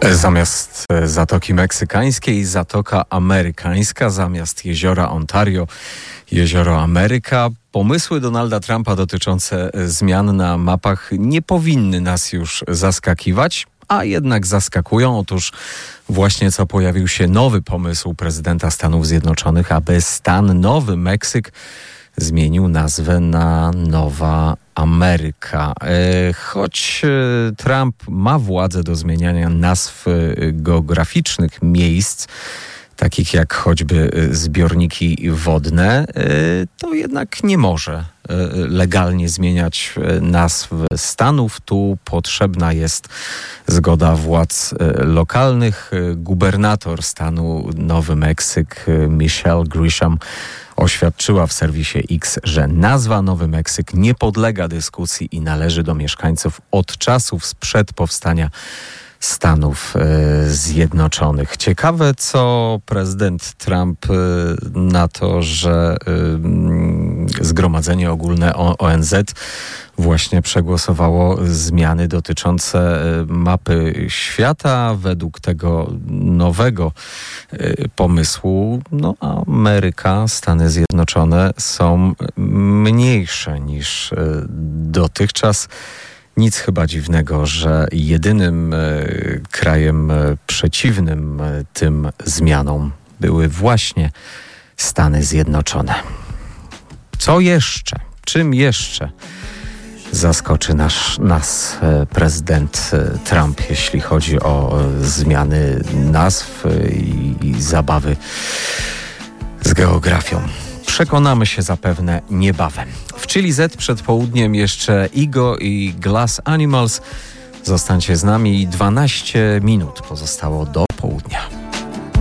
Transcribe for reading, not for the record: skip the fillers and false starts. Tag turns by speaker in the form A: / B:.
A: Zamiast Zatoki Meksykańskiej, Zatoka Amerykańska, zamiast jeziora Ontario, jezioro Ameryka. Pomysły Donalda Trumpa dotyczące zmian na mapach nie powinny nas już zaskakiwać, a jednak zaskakują. Otóż właśnie co pojawił się nowy pomysł prezydenta Stanów Zjednoczonych, aby stan Nowy Meksyk zmienił nazwę na Nowa Ameryka. Choć Trump ma władzę do zmieniania nazw geograficznych miejsc, takich jak choćby zbiorniki wodne, to jednak nie może legalnie zmieniać nazw stanów. Tu potrzebna jest zgoda władz lokalnych. Gubernator stanu Nowy Meksyk Michelle Grisham oświadczyła w serwisie X, że nazwa Nowy Meksyk nie podlega dyskusji i należy do mieszkańców od czasów sprzed powstania Stanów Zjednoczonych. Ciekawe, co prezydent Trump na to, że Zgromadzenie Ogólne ONZ właśnie przegłosowało zmiany dotyczące mapy świata. Według tego nowego pomysłu Ameryka, Stany Zjednoczone są mniejsze niż dotychczas. Nic chyba dziwnego, że jedynym krajem przeciwnym tym zmianom były właśnie Stany Zjednoczone. Co jeszcze? Czym jeszcze zaskoczy nas prezydent Trump, jeśli chodzi o zmiany nazw i zabawy z geografią? Przekonamy się zapewne niebawem. W Chili Z przed południem jeszcze Igo i Glass Animals. Zostańcie z nami, 12 minut pozostało do